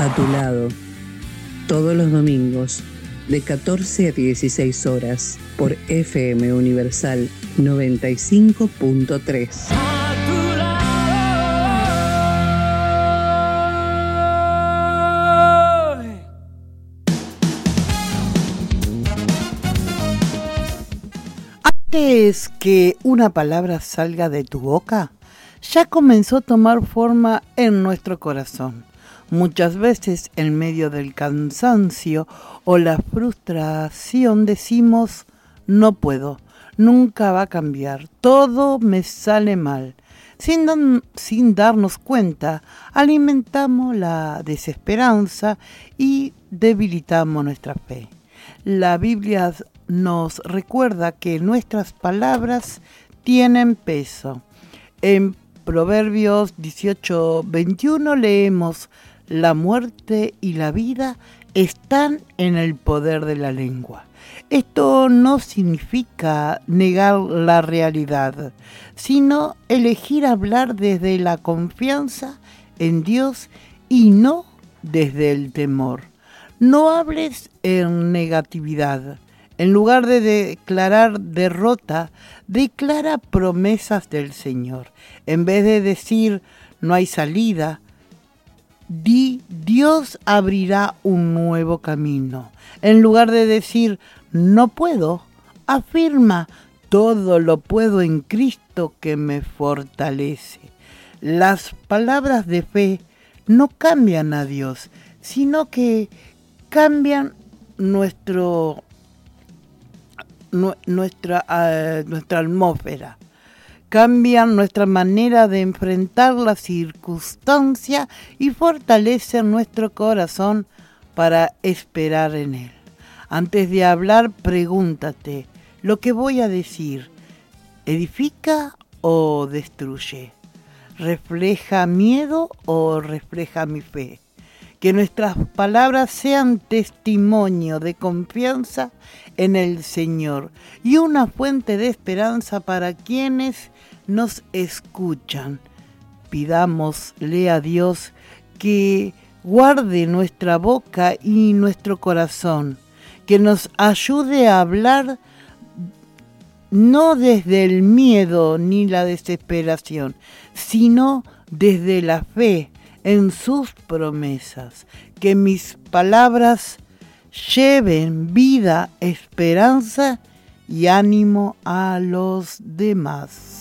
A tu lado, todos los domingos, de 14 a 16 horas, por FM Universal 95.3. Antes que una palabra salga de tu boca, ya comenzó a tomar forma en nuestro corazón. Muchas veces, en medio del cansancio o la frustración, decimos: no puedo, nunca va a cambiar, todo me sale mal. Sin darnos cuenta, alimentamos la desesperanza y debilitamos nuestra fe. La Biblia nos recuerda que nuestras palabras tienen peso. En Proverbios 18:21 leemos: la muerte y la vida están en el poder de la lengua. Esto no significa negar la realidad, sino elegir hablar desde la confianza en Dios y no desde el temor. No hables en negatividad. En lugar de declarar derrota, declara promesas del Señor. En vez de decir no hay salida, di Dios abrirá un nuevo camino. En lugar de decir no puedo, afirma todo lo puedo en Cristo que me fortalece. Las palabras de fe no cambian a Dios, sino que cambian nuestra atmósfera, cambian nuestra manera de enfrentar la circunstancia y fortalecen nuestro corazón para esperar en Él. Antes de hablar, pregúntate: ¿lo que voy a decir edifica o destruye? ¿Refleja miedo o refleja mi fe? Que nuestras palabras sean testimonio de confianza en el Señor y una fuente de esperanza para quienes nos escuchan. Pidámosle a Dios que guarde nuestra boca y nuestro corazón, que nos ayude a hablar no desde el miedo ni la desesperación, sino desde la fe en sus promesas. Que mis palabras lleven vida, esperanza y ánimo a los demás.